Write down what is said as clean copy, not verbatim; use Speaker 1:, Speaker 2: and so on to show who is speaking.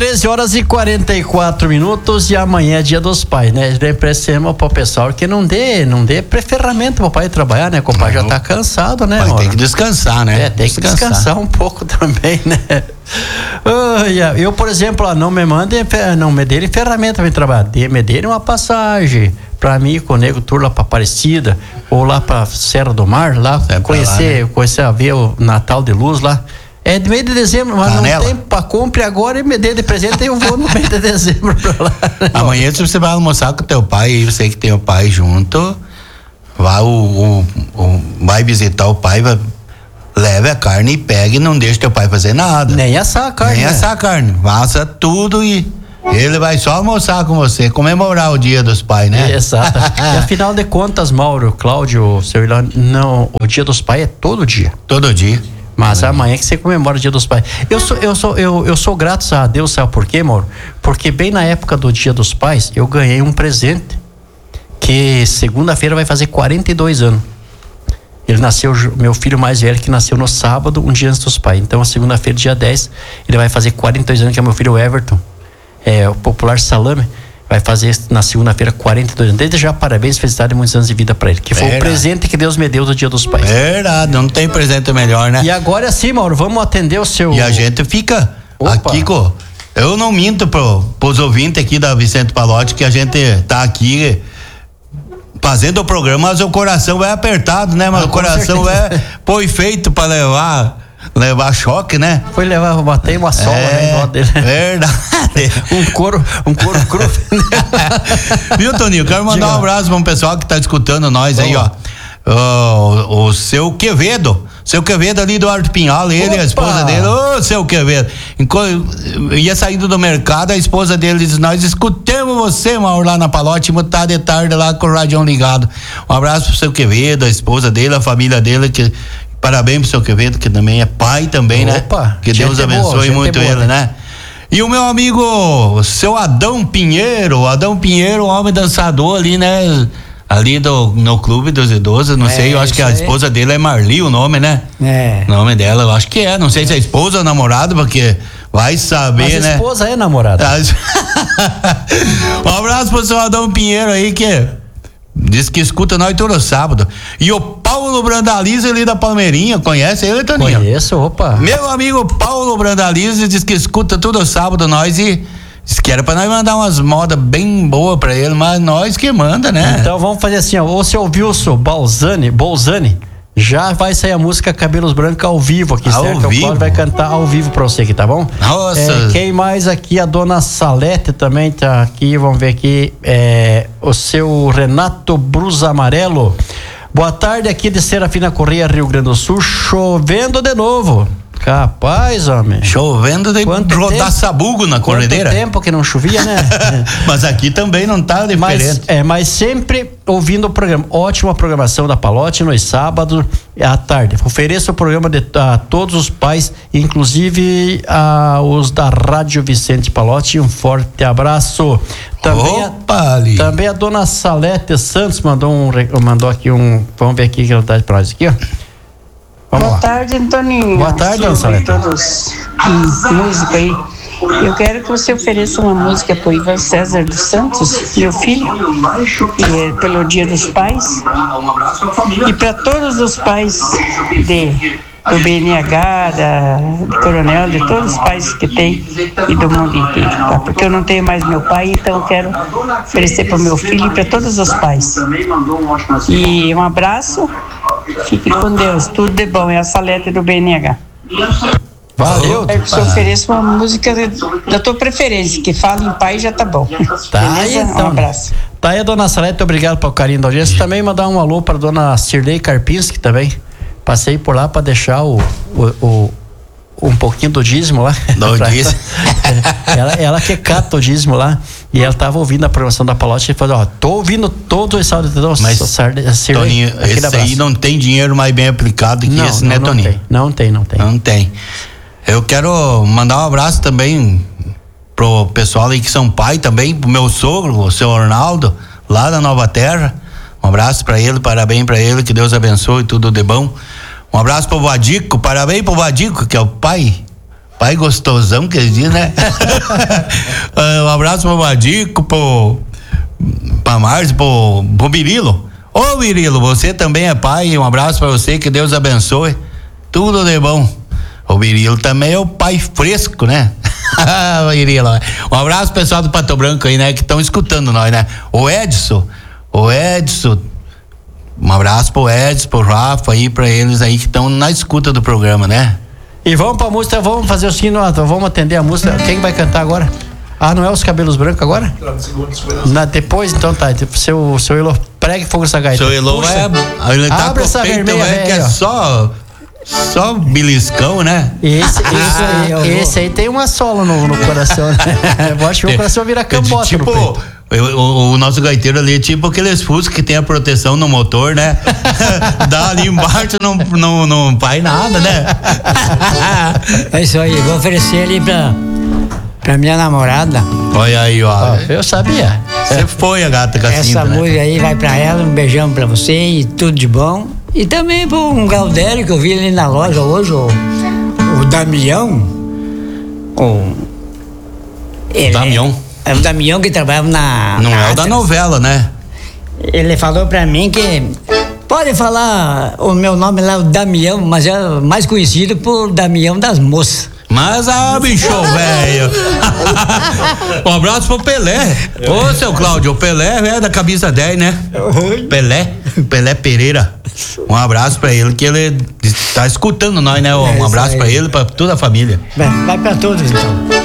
Speaker 1: 13h44 e amanhã é dia dos pais, né? Emprestamos pro pessoal que não dê ferramenta pro pai trabalhar, né? O pai já tá cansado, né?
Speaker 2: Tem que descansar, né?
Speaker 1: Tem que descansar um pouco também, né? Eu, por exemplo, não me dêem ferramenta pra trabalhar, me dêem uma passagem pra mim com o Nego Tour lá pra Aparecida, ou lá pra Serra do Mar, lá conhecer a ver o Natal de Luz lá. É de meio de dezembro, mas Canela. Não tem pra compre agora e me dê de presente e eu vou no meio de dezembro pra lá.
Speaker 2: Amanhã você vai almoçar com teu pai e você que tem o pai junto, vai visitar o pai, leve a carne e pegue e não deixe teu pai fazer nada.
Speaker 1: Nem assar a carne.
Speaker 2: Nem assar a carne. Faça tudo e ele vai só almoçar com você, comemorar o dia dos pais, né?
Speaker 1: Exato. E afinal de contas, Mauro, Cláudio, seu Ilã, não, o dia dos pais é todo dia.
Speaker 2: Todo dia.
Speaker 1: Mas amanhã que você comemora o dia dos pais. Eu sou grato a Deus, sabe por quê, Mauro? Porque bem na época do dia dos pais, eu ganhei um presente que segunda-feira vai fazer 42 anos. Ele nasceu, meu filho mais velho, que nasceu no sábado, um dia antes dos pais. Então, segunda-feira, dia 10, ele vai fazer 42 anos, que é meu filho Everton. O popular Salame. Vai fazer na segunda-feira 42 anos. Desde já, parabéns, felicidade e muitos anos de vida pra ele. Que foi o presente que Deus me deu do Dia dos Pais.
Speaker 2: Verdade, não tem presente melhor, né?
Speaker 1: E agora sim, Mauro, vamos atender o seu...
Speaker 2: E a gente fica aqui eu não minto pros ouvintes aqui da Vicente Palotti que a gente tá aqui fazendo o programa, mas o coração é apertado, né? Mas o coração foi feito pra levar choque, né?
Speaker 1: Foi bater uma sola, né? Dele.
Speaker 2: Verdade.
Speaker 1: um couro cru.
Speaker 2: Viu, Toninho? Quero mandar um abraço para um pessoal que tá escutando nós aí, ó. O seu Quevedo. Seu Quevedo ali do Arto Pinhal, ele e a esposa dele. Seu Quevedo. Ia saindo do mercado, a esposa dele diz: nós escutamos você, Mauro, lá na Palote, tá de tarde lá com o radião ligado. Um abraço pro seu Quevedo, a esposa dele, a família dele, que parabéns pro seu Quevedo, que também é pai também, né? Que Deus abençoe muito ele, né? E o meu amigo, seu Adão Pinheiro, homem dançador ali, né? Ali no Clube dos Idosos, não sei, eu acho que a esposa dele é Marli, o nome, né? O nome dela, eu acho que não sei se é esposa ou namorado, porque vai saber, né?
Speaker 1: A esposa é namorada.
Speaker 2: Um abraço pro seu Adão Pinheiro aí, que diz que escuta nós todo sábado. E o Paulo Brandalize ali da Palmeirinha, conhece ele, Toninho?
Speaker 1: Conheço, opa.
Speaker 2: Meu amigo Paulo Brandalize diz que escuta todo sábado nós e diz que era pra nós mandar umas modas bem boas pra ele, mas nós que manda, né?
Speaker 1: Então vamos fazer assim, ó, o seu Wilson Bolzani, já vai sair a música Cabelos Brancos ao vivo aqui, certo? O Cláudio vai cantar ao vivo pra você aqui, tá bom?
Speaker 2: Nossa!
Speaker 1: Quem mais aqui? A dona Salete também tá aqui, vamos ver aqui, o seu Renato Brus Amarelo. Boa tarde, aqui de Serafina Correia, Rio Grande do Sul, chovendo de novo. Capaz, homem.
Speaker 2: Chovendo de rodar sabugo na corredeira.
Speaker 1: Quanto tempo que não chovia, né?
Speaker 2: Mas aqui também não tá diferente.
Speaker 1: Mas sempre ouvindo o programa. Ótima programação da Palote nos sábados à tarde. Ofereço o programa a todos os pais, inclusive os da Rádio Vicente Palote. Um forte abraço. Também a dona Salete Santos mandou aqui vamos ver aqui que ela tá pra nós aqui, ó.
Speaker 3: Boa tarde, Antoninho.
Speaker 1: Boa tarde, dona Salete.
Speaker 3: Todos música aí. Eu quero que você ofereça uma música pro Ivan César dos Santos, meu filho, pelo Dia dos Pais, e para todos os pais do BNH, do Coronel, de todos os pais que tem e do mundo inteiro, tá? Porque eu não tenho mais meu pai, então eu quero oferecer para o meu filho e para todos os pais. E um abraço, fique com Deus, tudo de bom. É a Salete do BNH.
Speaker 1: Valeu.
Speaker 3: Eu te ofereço uma música da tua preferência, que fala em pai já tá bom.
Speaker 1: Tá aí, então.
Speaker 3: Um abraço.
Speaker 1: Tá aí, dona Salete, obrigado pelo carinho da audiência. Também mandar um alô para dona Cirlei Karpinski também. Passei por lá para deixar um pouquinho do dízimo lá.
Speaker 2: dízimo.
Speaker 1: ela que cata o dízimo lá. E ela tava ouvindo a programação da Palote e falou: tô ouvindo todo esse áudio.
Speaker 2: Mas, Toninho, esse aí não tem dinheiro mais bem aplicado que esse, né, Toninho?
Speaker 1: Não tem.
Speaker 2: Eu quero mandar um abraço também pro pessoal aí que são pai também, pro meu sogro, o seu Arnaldo, lá da Nova Terra. Um abraço pra ele, parabéns pra ele, que Deus abençoe, tudo de bom. Um abraço pro Vadico, parabéns pro Vadico, que é o pai pai gostosão que eles dizem, né? Um abraço pro Madico, pra Márcio, pro Virilo. Ô Virilo, você também é pai, um abraço pra você, que Deus abençoe, tudo de bom. O Virilo também é o pai fresco, né? Virilo. Um abraço pessoal do Pato Branco aí, né, que estão escutando nós, né? O Edson, um abraço pro Edson, pro Rafa aí, pra eles aí que estão na escuta do programa, né?
Speaker 1: E vamos pra música, vamos fazer o seguinte, vamos atender a música. Quem vai cantar agora? Não é os Cabelos Brancos agora? Depois, então tá. Seu Elô, pregue fogo essa gaita.
Speaker 2: Seu Elô ele tá
Speaker 1: abre essa vermelha,
Speaker 2: que é só beliscão, né?
Speaker 1: Esse aí tem uma sola no coração, né? Eu acho que o coração vira cambota.
Speaker 2: Tipo, o nosso gaiteiro ali é tipo aqueles Fusca que tem a proteção no motor, né? Dá ali embaixo, não faz nada, né?
Speaker 4: É isso aí, vou oferecer ali pra minha namorada.
Speaker 2: Olha aí, ó.
Speaker 1: Eu sabia.
Speaker 2: Você foi a gata Cacimba,
Speaker 4: essa música aí vai pra ela, um beijão pra você e tudo de bom. E também pro um Galdério que eu vi ali na loja hoje, o Damião.
Speaker 2: Damião?
Speaker 4: É o Damião que trabalhava na...
Speaker 2: Não é o da novela, né?
Speaker 4: Ele falou pra mim que pode falar o meu nome lá, o Damião, mas é mais conhecido por Damião das Moças.
Speaker 2: Mas, bicho, velho. Um abraço pro Pelé. Ô, seu Cláudio, o Pelé é da camisa 10, né? Pelé Pereira. Um abraço pra ele, que ele tá escutando nós, né? Um abraço pra ele, pra toda a família.
Speaker 4: Vai pra todos, então.